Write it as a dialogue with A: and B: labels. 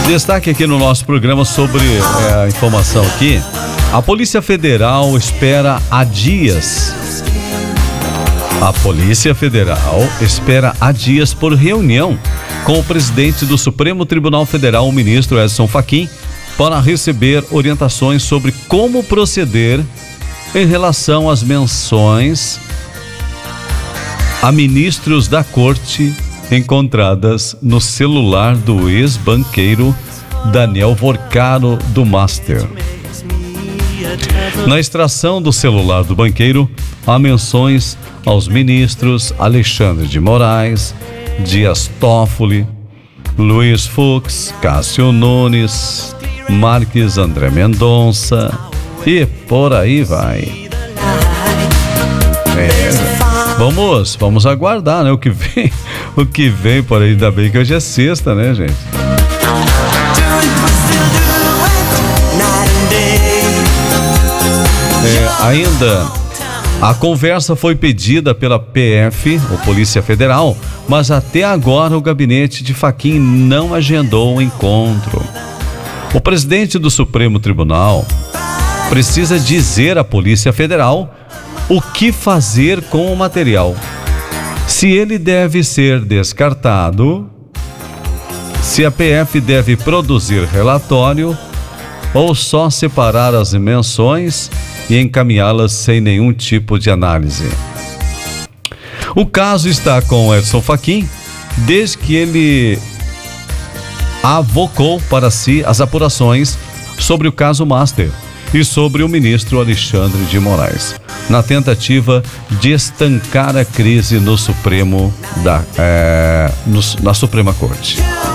A: Destaque aqui no nosso programa sobre a informação aqui. A Polícia Federal espera há dias. A Polícia Federal espera há dias por reunião com o presidente do Supremo Tribunal Federal, o ministro Edson Fachin, para receber orientações sobre como proceder em relação às menções a ministros da corte encontradas no celular do ex-banqueiro Daniel Vorcaro do Master. Na extração do celular do banqueiro, há menções aos ministros Alexandre de Moraes, Dias Toffoli, Luiz Fux, Cássio Nunes, Marques André Mendonça e por aí vai. Vamos aguardar, né? O que vem por aí, ainda bem que hoje é sexta, né, gente? Ainda, a conversa foi pedida pela PF, ou Polícia Federal, mas até agora o gabinete de Fachin não agendou o encontro. O presidente do Supremo Tribunal precisa dizer à Polícia Federal o que fazer com o material. Se ele deve ser descartado, se a PF deve produzir relatório ou só separar as menções e encaminhá-las sem nenhum tipo de análise. O caso está com Edson Fachin desde que ele avocou para si as apurações sobre o caso Master e sobre o ministro Alexandre de Moraes, na tentativa de estancar a crise no Supremo na Suprema Corte.